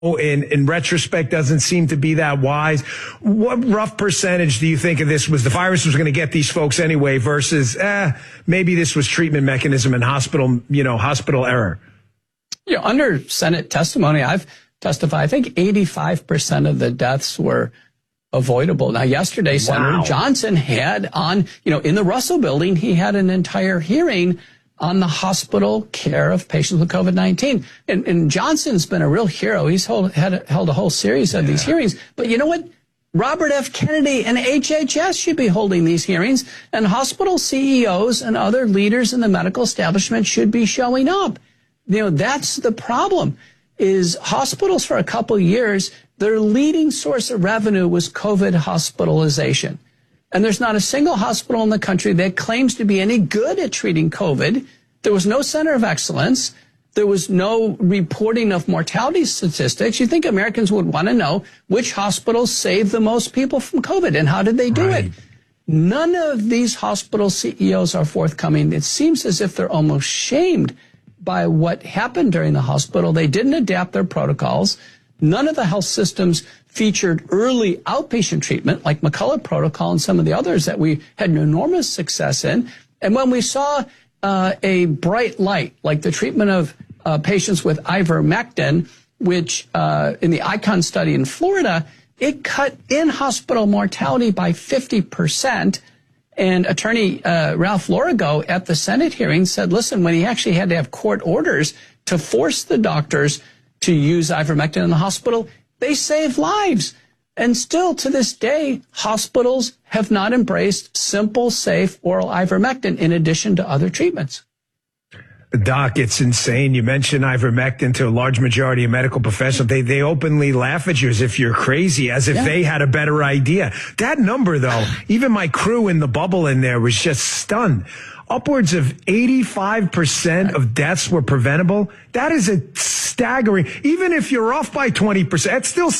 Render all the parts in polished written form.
in retrospect doesn't seem to be that wise. What rough percentage do you think of this was the virus was going to get these folks anyway versus maybe this was treatment mechanism and hospital error? Under Senate testimony, I've testified, I think 85% of the deaths were avoidable. Now, yesterday, Senator Johnson had in the Russell Building, he had an entire hearing on the hospital care of patients with COVID-19. And Johnson's been a real hero. He's held a whole series of these hearings. But you know what? Robert F. Kennedy and HHS should be holding these hearings, and hospital CEOs and other leaders in the medical establishment should be showing up. That's the problem, is hospitals for a couple of years, their leading source of revenue was COVID hospitalization. And there's not a single hospital in the country that claims to be any good at treating COVID. There was no center of excellence. There was no reporting of mortality statistics. You think Americans would want to know which hospitals saved the most people from COVID and how did they do it? None of these hospital CEOs are forthcoming. It seems as if they're almost shamed by what happened during the hospital. They didn't adapt their protocols. None of the health systems featured early outpatient treatment like McCullough Protocol and some of the others that we had an enormous success in. And when we saw a bright light, like the treatment of patients with ivermectin, which in the ICON study in Florida, it cut in-hospital mortality by 50%. And Attorney Ralph Lorigo at the Senate hearing said, listen, when he actually had to have court orders to force the doctors to use ivermectin in the hospital, they save lives. And still to this day, hospitals have not embraced simple, safe oral ivermectin in addition to other treatments. Doc, it's insane. You mentioned ivermectin to a large majority of medical professionals. They openly laugh at you as if you're crazy, as if they had a better idea. That number, though, even my crew in the bubble in there was just stunned. Upwards of 85% of deaths were preventable. That is a staggering. Even if you're off by 20%, that's still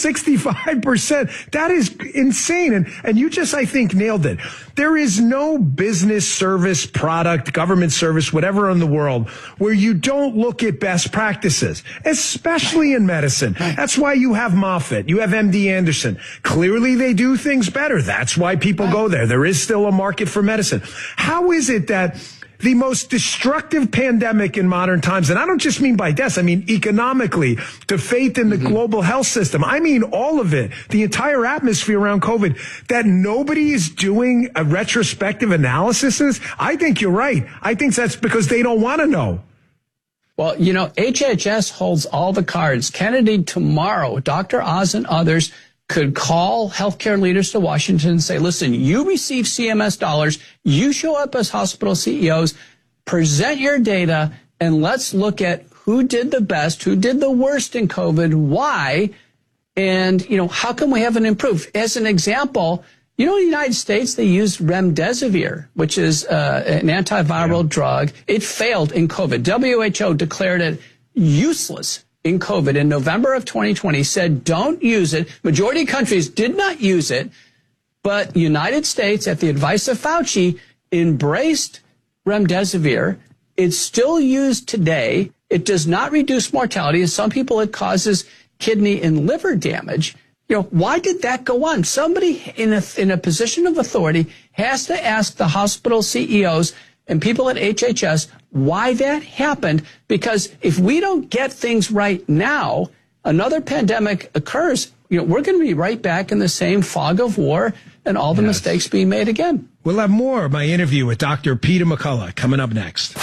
65%. That is insane. And you just, I think, nailed it. There is no business, service, product, government service, whatever in the world where you don't look at best practices, especially in medicine. That's why you have Moffitt. You have MD Anderson. Clearly they do things better. That's why people go there. There is still a market for medicine. How is it that the most destructive pandemic in modern times, and I don't just mean by deaths, I mean economically, to faith in the global health system, I mean all of it, the entire atmosphere around COVID, that nobody is doing a retrospective analysis? I think you're right. I think that's because they don't want to know. Well, HHS holds all the cards. Kennedy tomorrow, Dr. Oz and others could call healthcare leaders to Washington and say, listen, you receive CMS dollars, you show up as hospital CEOs, present your data, and let's look at who did the best, who did the worst in COVID, why, and, how can we have an improve? As an example, in the United States, they used remdesivir, which is an antiviral drug. It failed in COVID. WHO declared it useless in COVID in November of 2020, said don't use it. Majority of countries did not use it, but the United States, at the advice of Fauci, embraced remdesivir. It's still used today. It does not reduce mortality. In some people, it causes kidney and liver damage. Why did that go on? Somebody in a position of authority has to ask the hospital CEOs and people at HHS why that happened, because if we don't get things right now, another pandemic occurs, we're going to be right back in the same fog of war and all the mistakes being made again. We'll have more of my interview with Dr. Peter McCullough coming up next.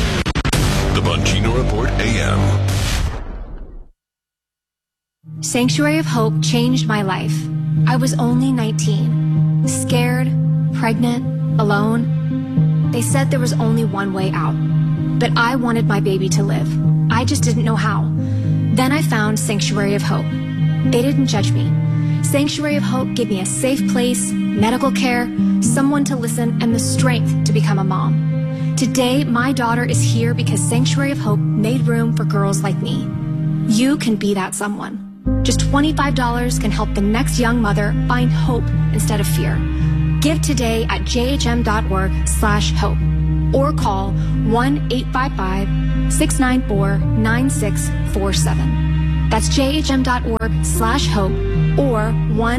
The Bongino Report AM. Sanctuary of Hope changed my life. I was only 19, scared, pregnant, alone. They said there was only one way out, but I wanted my baby to live. I just didn't know how. Then I found Sanctuary of Hope. They didn't judge me. Sanctuary of Hope gave me a safe place, medical care, someone to listen, and the strength to become a mom. Today, my daughter is here because Sanctuary of Hope made room for girls like me. You can be that someone. Just $25 can help the next young mother find hope instead of fear. Give today at jhm.org/hope or call 1-855-694-9647. That's jhm.org/hope or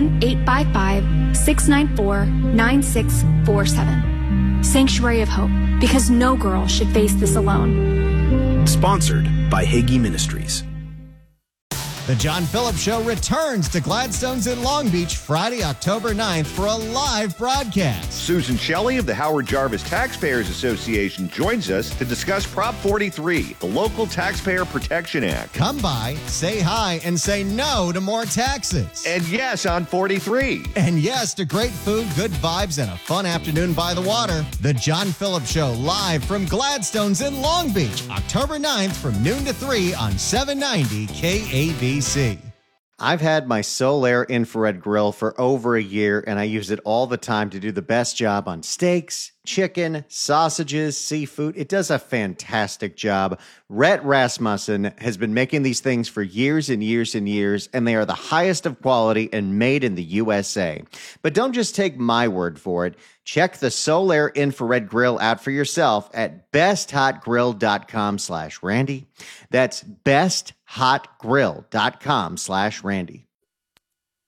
1-855-694-9647. Sanctuary of Hope, because no girl should face this alone. Sponsored by Hagee Ministries. The John Phillips Show returns to Gladstone's in Long Beach Friday, October 9th for a live broadcast. Susan Shelley of the Howard Jarvis Taxpayers Association joins us to discuss Prop 43, the Local Taxpayer Protection Act. Come by, say hi, and say no to more taxes. And yes on 43. And yes to great food, good vibes, and a fun afternoon by the water. The John Phillips Show live from Gladstone's in Long Beach, October 9th from noon to 3 on 790 KABC. I've had my Solaire infrared grill for over a year, and I use it all the time to do the best job on steaks, chicken, sausages, seafood. It does a fantastic job. Rhett Rasmussen has been making these things for years and years and years, and they are the highest of quality and made in the USA. But don't just take my word for it. Check the Solaire infrared grill out for yourself at besthotgrill.com/Randy. That's besthotgrill.com/Randy.